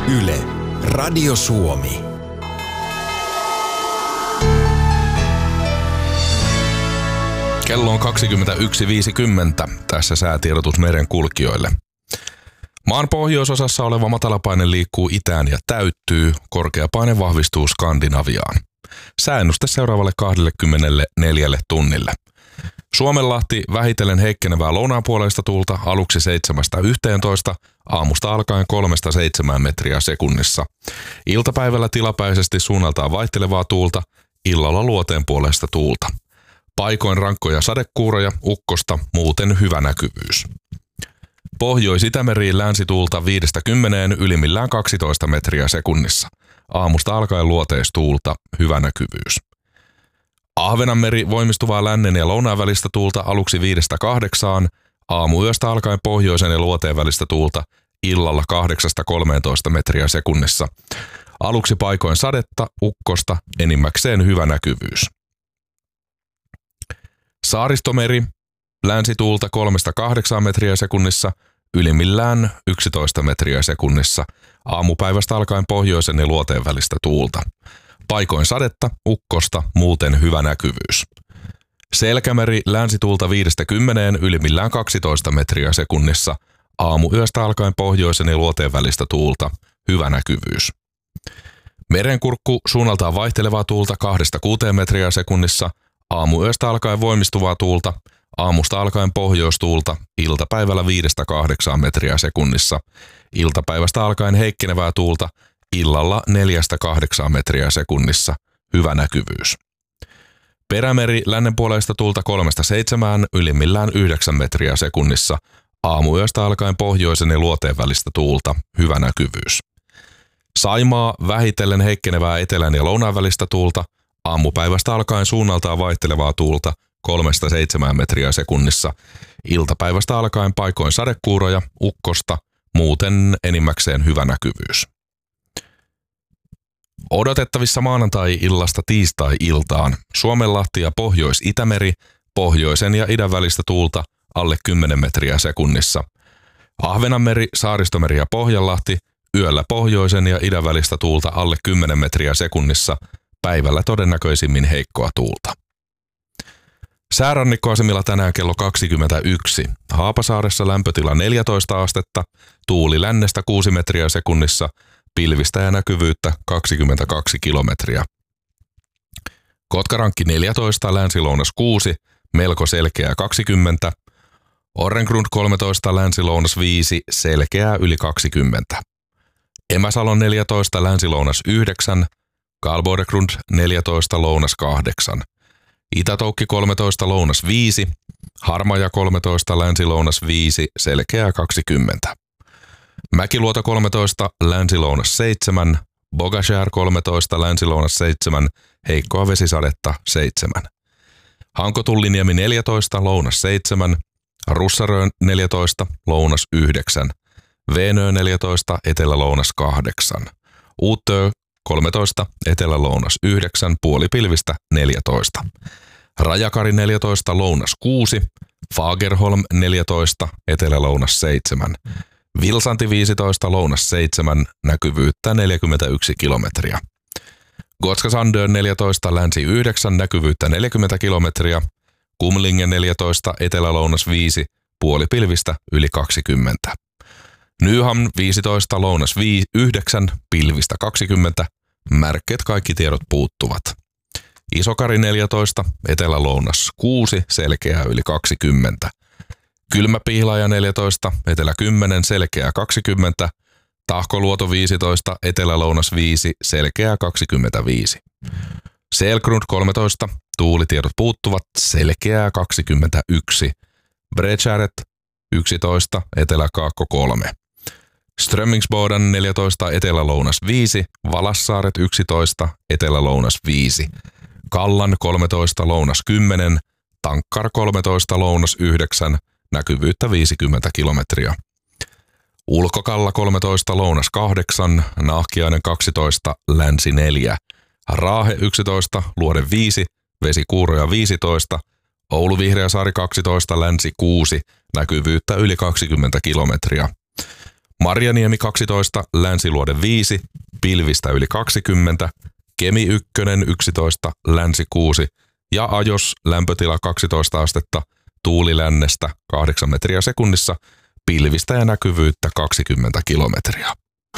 Yle, Radio Suomi. Kello on 21.50. Tässä säätiedotus merenkulkijoille. Maan pohjoisosassa oleva matalapaine liikkuu itään ja täyttyy. Korkeapaine vahvistuu Skandinaviaan. Sääennuste seuraavalle 24 tunnille. Suomenlahti vähitellen heikkenevää lounaanpuoleista tuulta aluksi 7-11, aamusta alkaen 3-7 metriä sekunnissa. Iltapäivällä tilapäisesti suunnaltaan vaihtelevaa tuulta, illalla luoteenpuoleista tuulta. Paikoin rankkoja sadekuuroja, ukkosta, muuten hyvä näkyvyys. Pohjois-Itämeriin länsituulta 5-10, ylimmillään 12 metriä sekunnissa. Aamusta alkaen luoteistuulta, hyvä näkyvyys. Ahvenanmeri voimistuvaa lännen ja lounaan välistä tuulta aluksi 5-8, aamuyöstä alkaen pohjoisen ja luoteen välistä tuulta, illalla 8-13 metriä sekunnissa. Aluksi paikoin sadetta, ukkosta, enimmäkseen hyvä näkyvyys. Saaristomeri, länsituulta 3-8 metriä sekunnissa, ylimmillään 11 metriä sekunnissa. Aamupäivästä alkaen pohjoisen ja luoteen välistä tuulta. Paikoin sadetta, ukkosta, muuten hyvä näkyvyys. Selkämeri, länsituulta 5-10, ylimmillään 12 metriä sekunnissa. Aamuyöstä alkaen pohjoisen ja luoteen välistä tuulta, hyvä näkyvyys. Merenkurkku, suunnaltaan vaihtelevaa tuulta 2-6 metriä sekunnissa. Aamuyöstä alkaen voimistuvaa tuulta, aamusta alkaen pohjoistuulta, iltapäivällä 5-8 metriä sekunnissa. Iltapäivästä alkaen heikkenevää tuulta, illalla 4-8 metriä sekunnissa, hyvä näkyvyys. Perämeri, lännenpuoleista tuulta 3-7, ylimmillään 9 metriä sekunnissa. Aamuyöstä alkaen pohjoisen ja luoteen välistä tuulta, hyvä näkyvyys. Saimaa, vähitellen heikkenevää etelän ja lounaan välistä tuulta, aamupäivästä alkaen suunnaltaan vaihtelevaa tuulta 3-7 metriä sekunnissa. Iltapäivästä alkaen paikoin sadekuuroja, ukkosta, muuten enimmäkseen hyvä näkyvyys. Odotettavissa maanantai-illasta tiistai-iltaan Suomenlahti ja Pohjois-Itämeri, pohjoisen ja idän välistä tuulta alle 10 metriä sekunnissa. Ahvenanmeri, Saaristomeri ja Pohjanlahti, yöllä pohjoisen ja idän välistä tuulta alle 10 metriä sekunnissa, päivällä todennäköisimmin heikkoa tuulta. Säärannikkoasemilla tänään kello 21. Haapasaaressa lämpötila 14 astetta, tuuli lännestä 6 metriä sekunnissa, pilvistä ja näkyvyyttä 22 kilometriä. Kotkarankki 14, länsi-lounas 6, melko selkeää 20. Orrengrund 13, länsi-lounas 5, selkeää yli 20. Emäsalon 14, länsi-lounas 9, Karlborgrund 14, lounas 8. Itätoukki 13, lounas 5, Harmaja 13, länsi-lounas 5, selkeää 20. Mäkiluoto 13, länsi-lounas 7, Bogashär 13, länsi-lounas 7, heikkoa vesisadetta 7. Hankotulliniemi 14, lounas 7, Russarö 14, lounas 9, Veenö 14, etelä-lounas 8, Uutö 13, etelä-lounas 9, puolipilvistä 14. Rajakari 14, lounas 6, Fagerholm 14, etelä-lounas 7. Vilsanti 15, lounas 7, näkyvyyttä 41 kilometriä. Gotska Sandön 14, länsi 9, näkyvyyttä 40 kilometriä. Kumlingen 14, etelä-lounas 5, puolipilvistä yli 20. Nyhamn 15, lounas 9, pilvistä 20, märket kaikki tiedot puuttuvat. Isokari 14, etelä-lounas 6, selkeää yli 20. Kylmäpihlaaja 14, etelä 10, selkeää 20. Tahkoluoto 15, etelä-lounas 5, selkeää 25. Selgrund 13, tuulitiedot puuttuvat, selkeää 21. Bredskäret 11, etelä-kaakko 3. Strömmingsboden 14, etelä-lounas 5, Valassaaret 11, etelä-lounas 5. Kallan 13, lounas 10, Tankkar 13, lounas 9, näkyvyyttä 50 kilometriä. Ulkokalla 13, lounas 8, Nahkiainen 12, länsi 4. Raahe 11, luode 5, vesikuuroja 15, Oulu Vihreäsaari 12, länsi 6, näkyvyyttä yli 20 kilometriä. Marjaniemi 12, Länsiluode 5, pilvistä yli 20, Kemi 1, 11, Länsi 6 ja Ajos lämpötila 12 astetta, tuuli lännestä 8 metriä sekunnissa, pilvistä ja näkyvyyttä 20 kilometriä.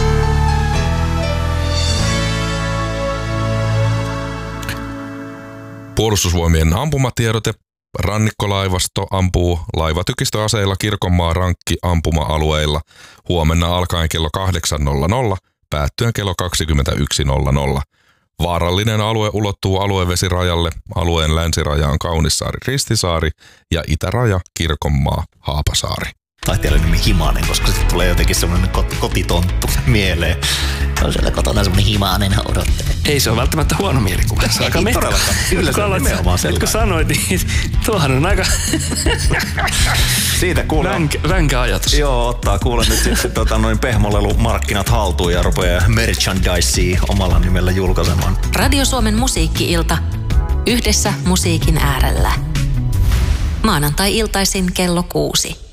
Puolustusvoimien ampumatiedote. Rannikkolaivasto ampuu laivatykistöaseilla Kirkonmaan rankki-ampuma-alueilla huomenna alkaen kello 8.00, päättyen kello 21.00. Vaarallinen alue ulottuu aluevesirajalle. Alueen länsiraja on Kaunissaari-Ristisaari ja itäraja Kirkonmaa Haapasaari. Taiteilijan nimi Himanen, koska sitten tulee jotenkin semmoinen kotitonttu mieleen. On siellä kotona semmoinen Himanen odottaa. Ei se ole välttämättä huono mielikuva. Se on aika todellakaan. Kyllä se on nimenomaan sellainen. Kun sanoit, niin tuohan on aika siitä kuulee. Vänkä ajatus. Joo, ottaa kuule nyt sitten pehmolelumarkkinat haltuun ja rupeaa merchandisea omalla nimellä julkaisemaan. Radio Suomen musiikki-ilta. Yhdessä musiikin äärellä. Maanantai-iltaisin kello 6.